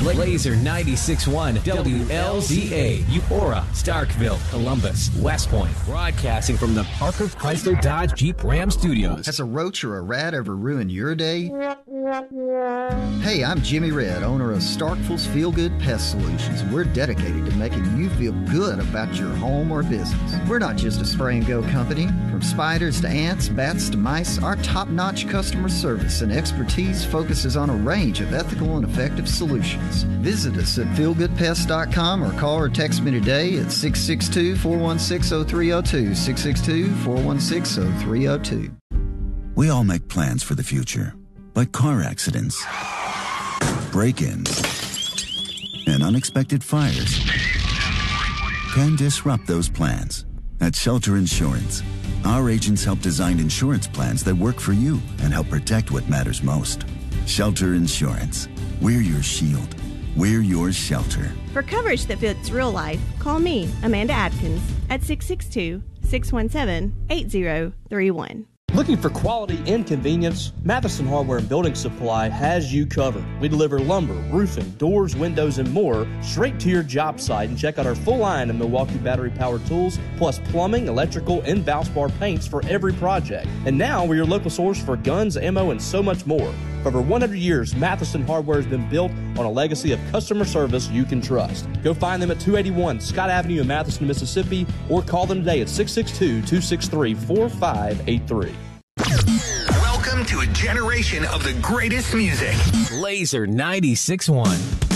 Laser 96.1 WLZA, Eupora, Starkville, Columbus, West Point. Broadcasting from the Parker Chrysler Dodge Jeep Ram Studios. Has a roach or a rat ever ruined your day? Hey, I'm Jimmy Red, owner of Starkville's Feel Good Pest Solutions, and we're dedicated to making you feel good about your home or business. We're not just a spray and go company. From spiders to ants, bats to mice, our top-notch customer service and expertise focuses on a range of ethical and effective solutions. Visit us at feelgoodpest.com or call or text me today at 662-416-0302, 662-416-0302. We all make plans for the future, but car accidents, break-ins, and unexpected fires can disrupt those plans. At Shelter Insurance, our agents help design insurance plans that work for you and help protect what matters most. Shelter Insurance. We're your shield. We're your shelter. For coverage that fits real life, call me, Amanda Adkins, at 662-617-8031. Looking for quality and convenience? Matheson Hardware and Building Supply has you covered. We deliver lumber, roofing, doors, windows, and more straight to your job site. And check out our full line of Milwaukee battery-powered tools, plus plumbing, electrical, and Valspar paints for every project. And now we're your local source for guns, ammo, and so much more. For over 100 years, Matheson Hardware has been built on a legacy of customer service you can trust. Go find them at 281 Scott Avenue in Matheson, Mississippi, or call them today at 662-263-4583. Welcome to a generation of the greatest music. Laser 96.1.